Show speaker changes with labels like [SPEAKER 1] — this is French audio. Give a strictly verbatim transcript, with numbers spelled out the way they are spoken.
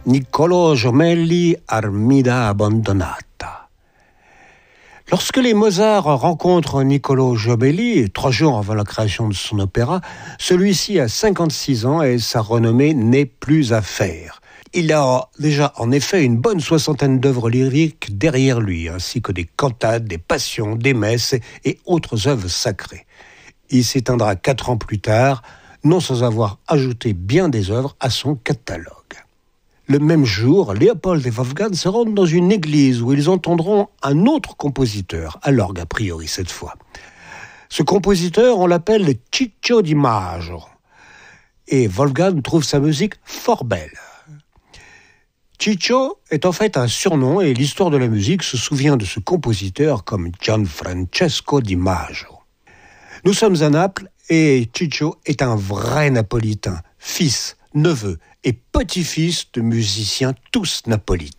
[SPEAKER 1] Niccolò Jommelli, Armida abbandonata. Lorsque les Mozart rencontrent Niccolò Jommelli, trois jours avant la création de son opéra, celui-ci a cinquante-six ans et sa renommée n'est plus à faire. Il a déjà en effet une bonne soixantaine d'œuvres lyriques derrière lui, ainsi que des cantates, des passions, des messes et autres œuvres sacrées. Il s'éteindra quatre ans plus tard, non sans avoir ajouté bien des œuvres à son catalogue. Le même jour, Léopold et Wolfgang se rendent dans une église où ils entendront un autre compositeur, à l'orgue a priori cette fois. Ce compositeur, on l'appelle Ciccio Di Maggio, et Wolfgang trouve sa musique fort belle. Ciccio est en fait un surnom et l'histoire de la musique se souvient de ce compositeur comme Gianfrancesco Di Maggio. Nous sommes à Naples et Ciccio est un vrai napolitain, fils, neveu et petit-fils de musiciens tous napolitains.